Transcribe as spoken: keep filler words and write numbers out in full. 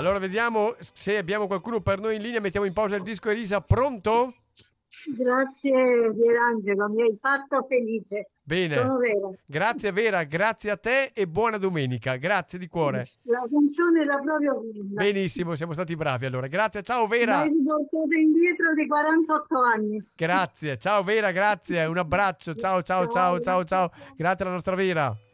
Allora vediamo se abbiamo qualcuno per noi in linea, mettiamo in pausa il disco. Elisa, pronto? Grazie Pierangelo, mi hai fatto felice. Bene, Sono Vera. grazie Vera, grazie a te e buona domenica, grazie di cuore. La canzone era proprio quella. Benissimo, siamo stati bravi allora, grazie, ciao Vera. Mi hai riportato indietro di quarantotto anni. Grazie, ciao Vera, grazie, un abbraccio, ciao ciao ciao ciao ciao, grazie alla nostra Vera.